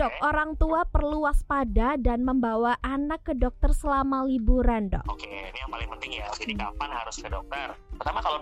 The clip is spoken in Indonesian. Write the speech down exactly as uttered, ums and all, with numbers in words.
dok, orang tua perlu waspada dan membawa anak ke dokter selama liburan, dok? Oke, ini yang paling penting ya. Jadi kapan harus ke dokter? Pertama kalau